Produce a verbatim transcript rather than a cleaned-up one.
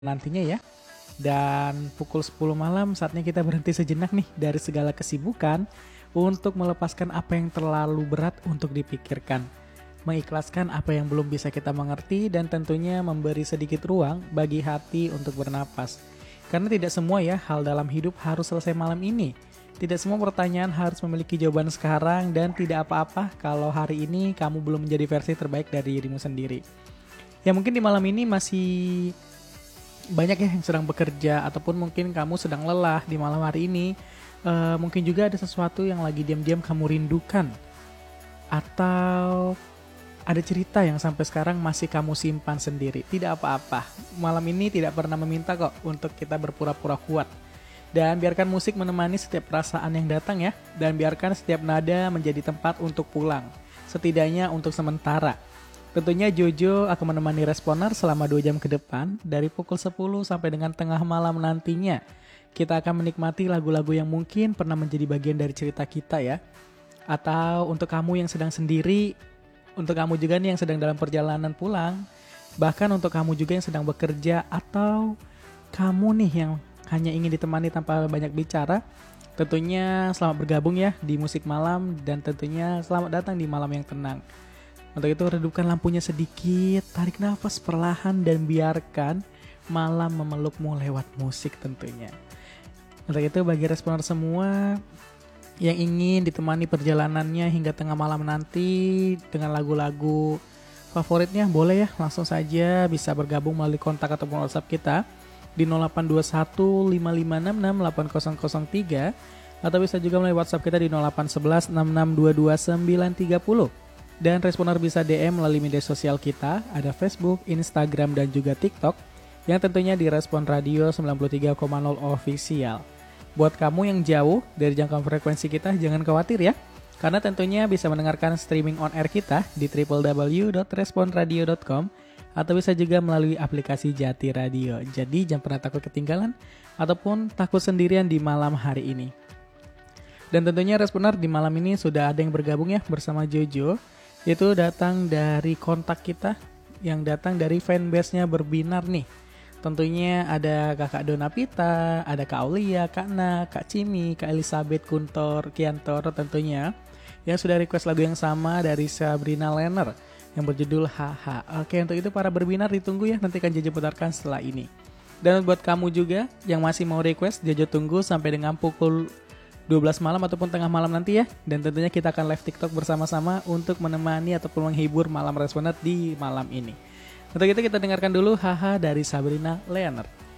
nantinya ya. Dan pukul sepuluh malam saatnya kita berhenti sejenak nih dari segala kesibukan untuk melepaskan apa yang terlalu berat untuk dipikirkan. Mengikhlaskan apa yang belum bisa kita mengerti dan tentunya memberi sedikit ruang bagi hati untuk bernapas. Karena tidak semua ya hal dalam hidup harus selesai malam ini. Tidak semua pertanyaan harus memiliki jawaban sekarang dan tidak apa-apa kalau hari ini kamu belum menjadi versi terbaik dari dirimu sendiri. Ya mungkin di malam ini masih banyak ya yang sedang bekerja ataupun mungkin kamu sedang lelah di malam hari ini. Uh, mungkin juga ada sesuatu yang lagi diam-diam kamu rindukan. Atau ada cerita yang sampai sekarang masih kamu simpan sendiri. Tidak apa-apa. Malam ini tidak pernah meminta kok untuk kita berpura-pura kuat. Dan biarkan musik menemani setiap perasaan yang datang ya. Dan biarkan setiap nada menjadi tempat untuk pulang. Setidaknya untuk sementara. Tentunya Jojo akan menemani Responer selama dua jam ke depan. Dari pukul sepuluh sampai dengan tengah malam nantinya. Kita akan menikmati lagu-lagu yang mungkin pernah menjadi bagian dari cerita kita ya. Atau untuk kamu yang sedang sendiri. Untuk kamu juga nih yang sedang dalam perjalanan pulang. Bahkan untuk kamu juga yang sedang bekerja. Atau kamu nih yang hanya ingin ditemani tanpa banyak bicara. Tentunya selamat bergabung ya di musik malam. Dan tentunya selamat datang di malam yang tenang. Untuk itu redupkan lampunya sedikit, tarik nafas perlahan dan biarkan malam memelukmu lewat musik tentunya. Untuk itu bagi Responer semua yang ingin ditemani perjalanannya hingga tengah malam nanti dengan lagu-lagu favoritnya, boleh ya langsung saja bisa bergabung melalui kontak ataupun WhatsApp kita di nol delapan dua satu lima lima enam enam delapan nol nol tiga atau bisa juga melalui WhatsApp kita di nol delapan satu satu enam enam dua dua sembilan tiga nol. Dan Responer bisa D M melalui media sosial kita, ada Facebook, Instagram, dan juga TikTok, yang tentunya di Respon Radio sembilan puluh tiga koma nol Official. Buat kamu yang jauh dari jangkauan frekuensi kita, jangan khawatir ya, karena tentunya bisa mendengarkan streaming on air kita di w w w dot respon radio dot com, atau bisa juga melalui aplikasi Jati Radio. Jadi jangan pernah takut ketinggalan, ataupun takut sendirian di malam hari ini. Dan tentunya Responer di malam ini sudah ada yang bergabung ya bersama Jojo. Itu datang dari kontak kita, yang datang dari fanbase-nya Berbinar nih. Tentunya ada Kakak Donapita, ada Kak Aulia, Kak Na, Kak Cimi, Kak Elizabeth Kuntor, Kiantor tentunya, yang sudah request lagu yang sama dari Sabrina Lenner yang berjudul Haha. Oke, untuk itu para Berbinar ditunggu ya, nanti akan Jojo putarkan setelah ini. Dan buat kamu juga yang masih mau request, Jojo tunggu sampai dengan pukul dua belas malam ataupun tengah malam nanti ya. Dan tentunya kita akan live TikTok bersama-sama untuk menemani ataupun menghibur malam Responer di malam ini. Untuk itu kita dengarkan dulu Haha dari Sabrina Lenner.